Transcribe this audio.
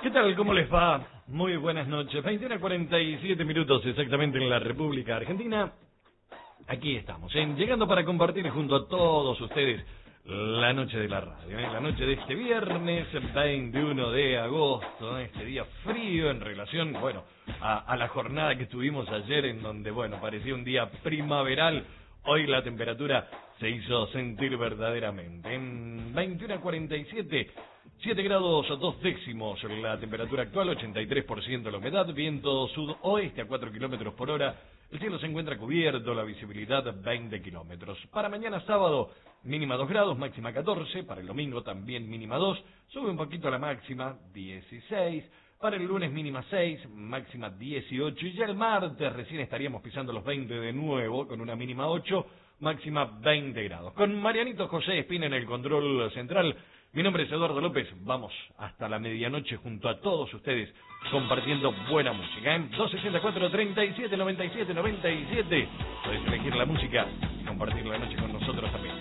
¿Qué tal? ¿Cómo les va? Muy buenas noches. 21:47 exactamente en la República Argentina. Aquí estamos, llegando para compartir junto a todos ustedes la noche de la radio, la noche de este viernes 21 de agosto, este día frío en relación, bueno, a la jornada que tuvimos ayer en donde, bueno, parecía un día primaveral. Hoy la temperatura se hizo sentir verdaderamente. En 21:47, 7 grados 2 décimos la temperatura actual, 83% la humedad, viento sudoeste a 4 kilómetros por hora. El cielo se encuentra cubierto, la visibilidad 20 kilómetros. Para mañana sábado, mínima 2 grados, máxima 14. Para el domingo también mínima 2, sube un poquito la máxima, 16. Para el lunes mínima 6, máxima 18. Y ya el martes recién estaríamos pisando los 20 de nuevo, con una mínima 8, máxima 20 grados. Con Marianito José Espina en el control central. Mi nombre es Eduardo López. Vamos hasta la medianoche junto a todos ustedes compartiendo buena música. 264 37 97 97. Podés elegir la música y compartir la noche con nosotros también.